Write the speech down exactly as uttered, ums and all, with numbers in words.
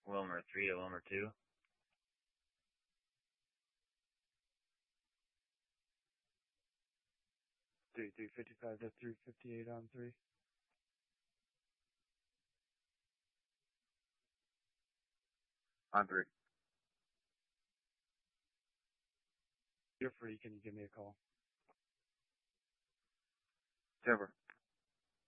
Wilmer three to Wilmer two. three three fifty-five to three fifty-eight on three. On three. You're free. Can you give me a call? Silver.